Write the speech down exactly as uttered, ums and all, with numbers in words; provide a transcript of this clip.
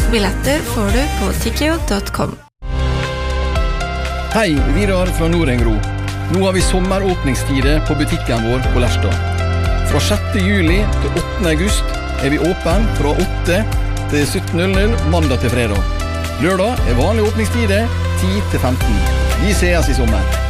Billetter får du på tickio dot com. Hei, Vidar fra Norengro. Nå har vi sommeråpningstider på butikken vår på Lerstad. Fra sjette juli til åttende august er vi åpen fra åtte til sytten null null mandag til fredag. Lørdag er vanlig åpningstider ti til femten. Vi ses i sommer.